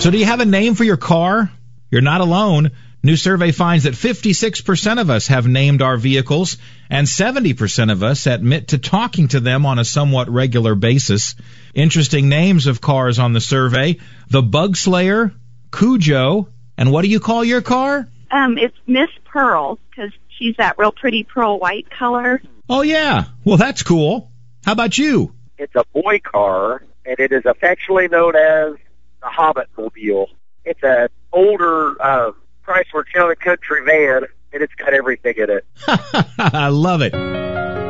So do you have a name for your car? You're not alone. New survey finds that 56% of us have named our vehicles, and 70% of us admit to talking to them on a somewhat regular basis. Interesting names of cars on the survey: the Bug Slayer, Cujo, and what do you call your car? It's Miss Pearl, because she's that real pretty pearl white color. Oh, yeah. Well, that's cool. How about you? It's a boy car, and it is affectionately known as the Hobbitmobile. It's an older Chrysler Town & Country van, and it's got everything in it. I love it.